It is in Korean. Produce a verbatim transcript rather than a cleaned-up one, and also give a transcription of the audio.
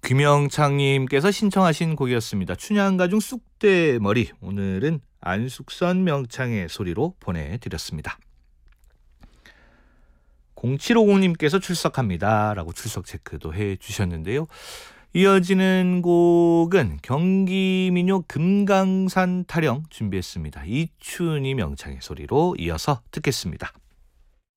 김영창님께서 신청하신 곡이었습니다. 춘향가중 쑥대머리. 오늘은 안숙선 명창의 소리로 보내드렸습니다. 공칠오공님께서 출석합니다 라고 출석 체크도 해주셨는데요. 이어지는 곡은 경기민요 금강산 타령 준비했습니다. 이춘희 명창의 소리로 이어서 듣겠습니다.